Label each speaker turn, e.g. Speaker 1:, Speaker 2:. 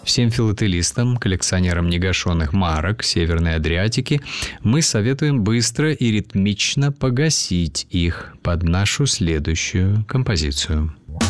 Speaker 1: Всем филателистам, коллекционерам негашенных марок Северной Адриатики мы советуем быстро и ритмично погасить их под нашу следующую композицию.